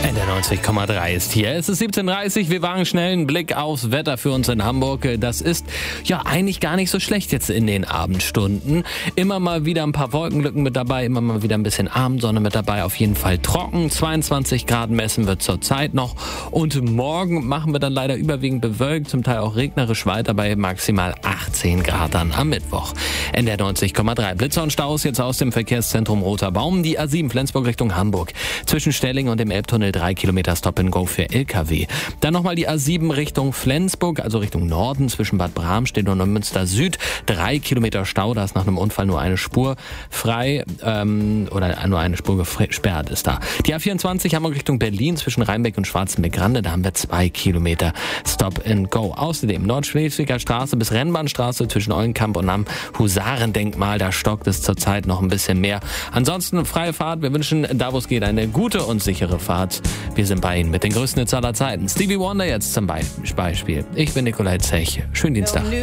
In der 90,3 ist hier. Es ist 17:30 Uhr. Wir wagen schnell einen Blick aufs Wetter für uns in Hamburg. Das ist ja eigentlich gar nicht so schlecht jetzt in den Abendstunden. Immer mal wieder ein paar Wolkenlücken mit dabei, immer mal wieder ein bisschen Abendsonne mit dabei. Auf jeden Fall trocken. 22 Grad messen wir zurzeit noch. Und morgen machen wir dann leider überwiegend bewölkt, zum Teil auch regnerisch weiter bei maximal 18 Grad dann am Mittwoch. In der 90,3 Blitzer und Staus jetzt aus dem Verkehrszentrum Roter Baum. Die A7 Flensburg Richtung Hamburg. Zwischen Stelling und dem Elbtunnel 3 Kilometer Stop-and-Go für LKW. Dann nochmal die A7 Richtung Flensburg, also Richtung Norden, zwischen Bad Bramstedt und Neumünster Süd. 3 Kilometer Stau, da ist nach einem Unfall nur eine Spur frei, oder nur eine Spur gesperrt ist da. Die A24 Hamburg Richtung Berlin, zwischen Rheinbeck und Schwarzenbeck-Grande, da haben wir 2 Kilometer Stop-and-Go. Außerdem Nordschleswiger Straße bis Rennbahnstraße zwischen Eulenkamp und am Husarendenkmal, da stockt es zurzeit noch ein bisschen mehr. Ansonsten freie Fahrt, wir wünschen, da wo es geht, eine gute und sichere Fahrt. Wir sind bei Ihnen mit den größten Hits aller Zeiten. Stevie Wonder jetzt zum Beispiel. Ich bin Nikolai Zech. Schönen Dienstag.